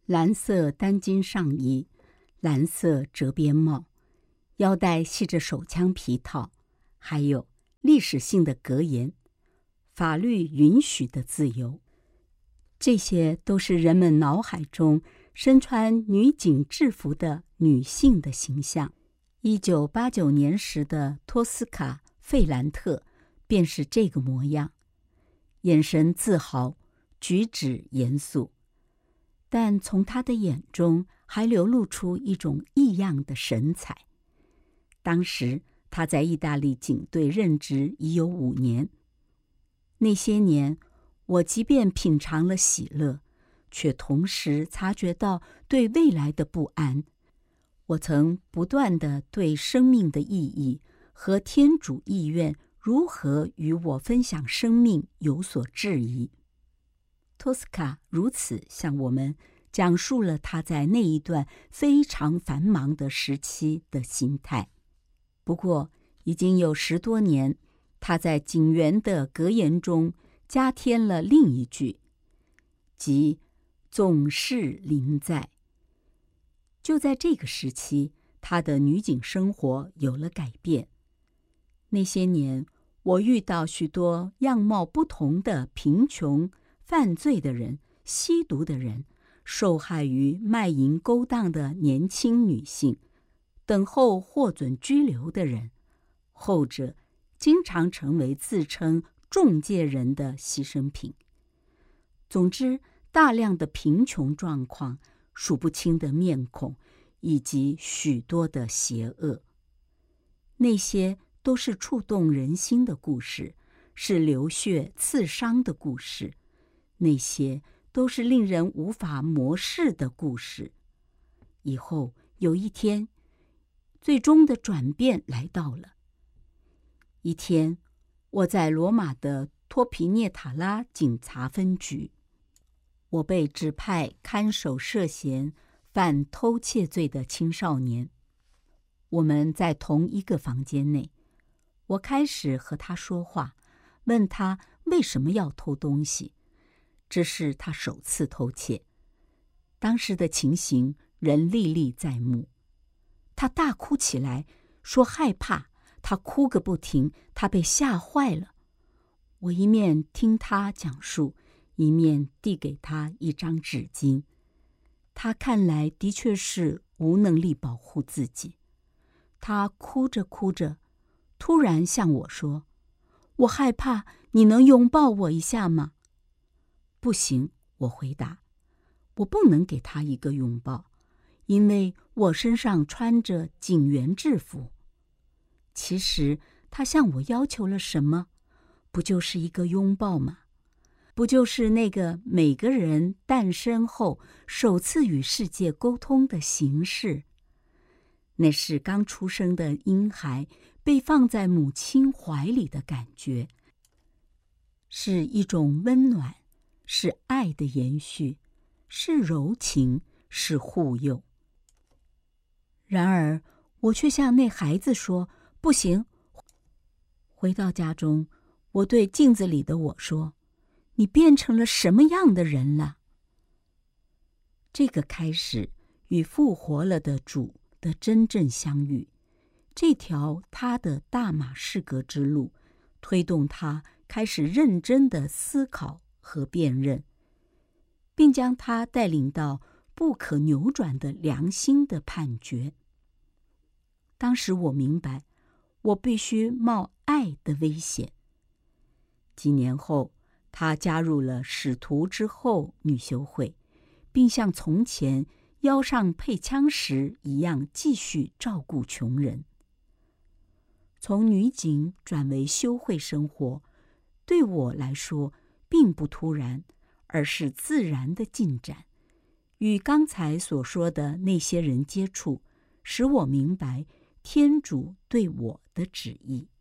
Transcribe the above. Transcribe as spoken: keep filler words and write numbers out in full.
蓝色单襟上衣，蓝色折边帽，腰带系着手枪皮套，还有历史性的格言：法律允许的自由。这些都是人们脑海中身穿女警制服的女性的形象。一九八九年时的托斯卡·费兰特便是这个模样，眼神自豪，举止严肃，但从他的眼中还流露出一种异样的神采。当时他在意大利警队任职已有五年，那些年我即便品尝了喜乐，却同时察觉到对未来的不安。我曾不断地对生命的意义和天主意愿如何与我分享生命有所质疑。托斯卡如此向我们讲述了他在那一段非常繁忙的时期的心态。不过已经有十多年，他在警员的格言中加添了另一句，即总是临在。就在这个时期，他的女警生活有了改变。那些年，我遇到许多样貌不同的贫穷、犯罪的人、吸毒的人，受害于卖淫勾当的年轻女性，等候获准拘留的人，后者经常成为自称中介人的牺牲品。总之，大量的贫穷状况，数不清的面孔，以及许多的邪恶。那些都是触动人心的故事，是流血刺伤的故事，那些都是令人无法漠视的故事。以后有一天，最终的转变来到了。一天，我在罗马的托皮涅塔拉警察分局，我被指派看守涉嫌犯偷窃罪的青少年。我们在同一个房间内，我开始和他说话，问他为什么要偷东西。这是他首次偷窃，当时的情形仍历历在目。他大哭起来，说害怕，他哭个不停，他被吓坏了。我一面听他讲述，一面递给他一张纸巾。他看来的确是无能力保护自己。他哭着哭着，突然向我说：“我害怕，你能拥抱我一下吗？”“不行。”我回答，“我不能给他一个拥抱，因为我身上穿着警员制服。”其实他向我要求了什么？不就是一个拥抱吗？不就是那个每个人诞生后首次与世界沟通的形式？那是刚出生的婴孩被放在母亲怀里的感觉，是一种温暖，是爱的延续，是柔情，是护佑。然而我却向那孩子说：“不行。”回到家中，我对镜子里的我说：“你变成了什么样的人了？”这个开始与复活了的主的真正相遇，这条他的大马士革之路，推动他开始认真的思考和辨认，并将他带领到不可扭转的良心的判决。当时我明白，我必须冒爱的危险。几年后，他加入了使徒之后女修会，并像从前腰上配枪时一样继续照顾穷人。从女警转为修会生活，对我来说并不突然，而是自然的进展。与刚才所说的那些人接触，使我明白天主对我的旨意。